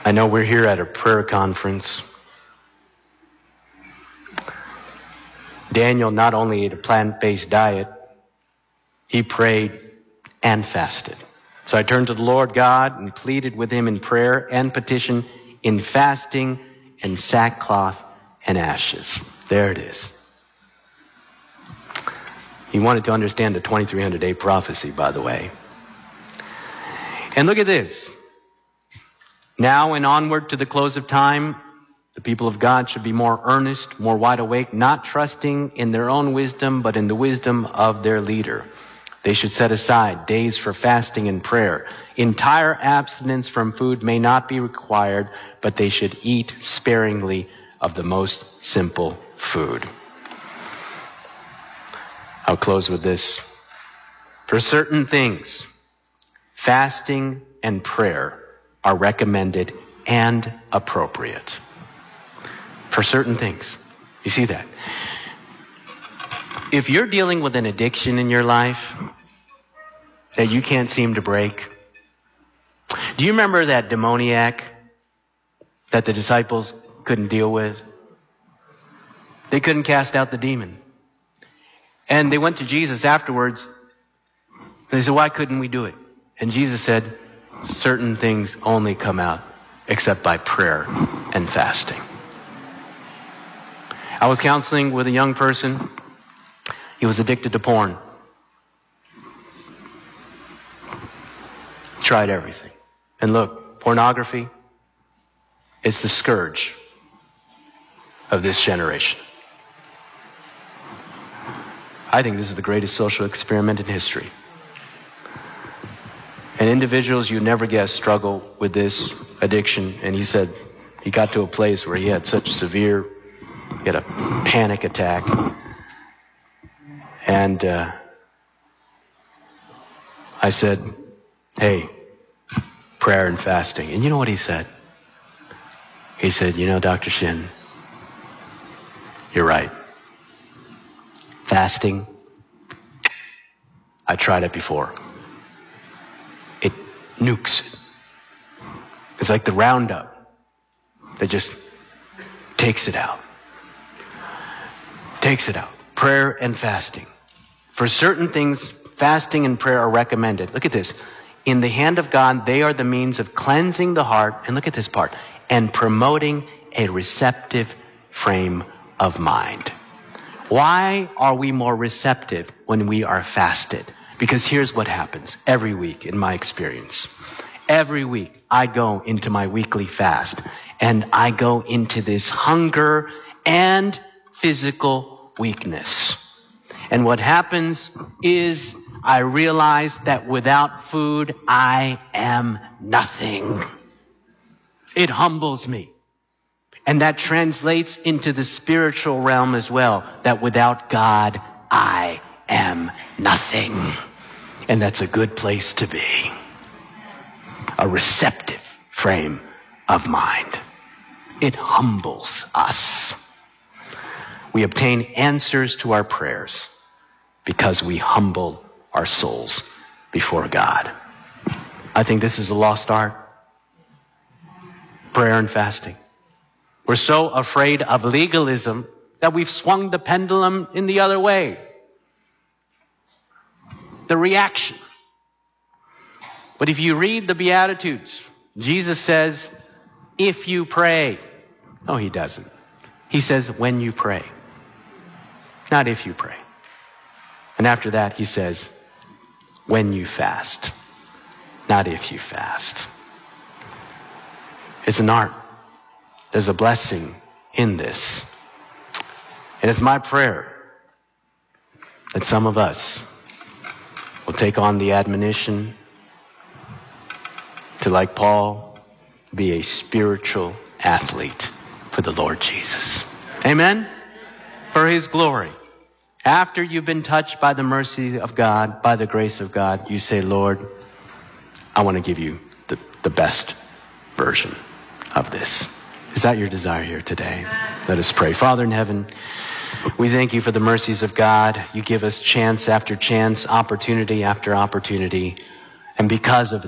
I know we're here at a prayer conference. Daniel not only ate a plant-based diet, he prayed and fasted. So I turned to the Lord God and pleaded with him in prayer and petition in fasting and sackcloth and ashes. There it is. He wanted to understand the 2300-day prophecy, by the way. And look at this. Now and onward to the close of time, the people of God should be more earnest, more wide awake, not trusting in their own wisdom, but in the wisdom of their leader. They should set aside days for fasting and prayer. Entire abstinence from food may not be required, but they should eat sparingly of the most simple food. I'll close with this. For certain things, fasting and prayer are recommended and appropriate. For certain things. You see that? If you're dealing with an addiction in your life that you can't seem to break, do you remember that demoniac that the disciples couldn't deal with? They couldn't cast out the demon. And they went to Jesus afterwards and they said, why couldn't we do it? And Jesus said, certain things only come out except by prayer and fasting. I was counseling with a young person. He was addicted to porn. Tried everything. And look, pornography is the scourge of this generation. I think this is the greatest social experiment in history. And individuals you never guess struggle with this addiction. And he said he got to a place where he had such severe, he had a panic attack. And I said, hey, prayer and fasting. And you know what he said? He said, you know, Dr. Shin, you're right. Fasting, I tried it before. It nukes it. It's like the Roundup that just takes it out. Takes it out. Prayer and fasting. For certain things, fasting and prayer are recommended. Look at this. In the hand of God, they are the means of cleansing the heart, and look at this part, and promoting a receptive frame of mind. Why are we more receptive when we are fasted? Because here's what happens every week in my experience. Every week I go into my weekly fast, and I go into this hunger and physical weakness. And what happens is I realize that without food, I am nothing. It humbles me. And that translates into the spiritual realm as well, that without God, I am nothing. And that's a good place to be. A receptive frame of mind. It humbles us. We obtain answers to our prayers because we humble our souls before God. I think this is a lost art. Prayer and fasting. We're so afraid of legalism that we've swung the pendulum in the other way. The reaction. But if you read the Beatitudes, Jesus says, if you pray. No, he doesn't. He says, when you pray. Not if you pray. And after that, he says, when you fast. Not if you fast. It's an art. There's a blessing in this. And it's my prayer that some of us will take on the admonition to, like Paul, be a spiritual athlete for the Lord Jesus. Amen? For his glory. After you've been touched by the mercy of God, by the grace of God, you say, Lord, I want to give you the best version of this. Is that your desire here today? Let us pray. Father in heaven, we thank you for the mercies of God. You give us chance after chance, opportunity after opportunity. And because of